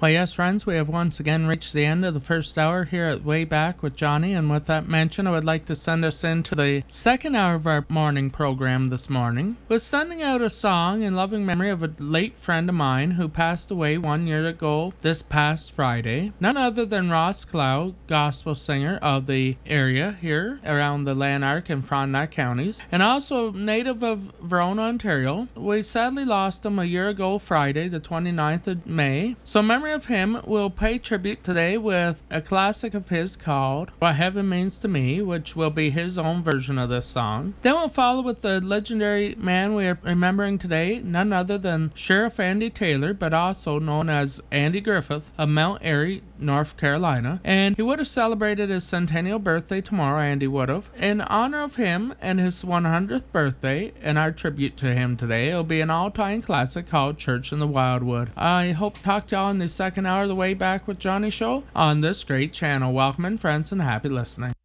Well, yes, friends, we have once again reached the end of the first hour here at Way Back with Johnny, and with that mention, I would like to send us into the second hour of our morning program this morning with sending out a song in loving memory of a late friend of mine who passed away 1 year ago this past Friday. None other than Ross Clow, gospel singer of the area here around the Lanark and Frontenac counties, and also native of Verona, Ontario. We sadly lost him a year ago Friday, the 29th of May. So memory of him will pay tribute today with a classic of his called What Heaven Means to Me, which will be his own version of this song. Then we'll follow with the legendary man we are remembering today, none other than Sheriff Andy Taylor, but also known as Andy Griffith of Mount Airy, North Carolina. And he would have celebrated his centennial birthday tomorrow, Andy would have. In honor of him and his 100th birthday and our tribute to him today, it'll be an all-time classic called Church in the Wildwood. I hope to talk to y'all in the second hour of the Way Back with Johnny show on this great channel. Welcome in, friends, and happy listening.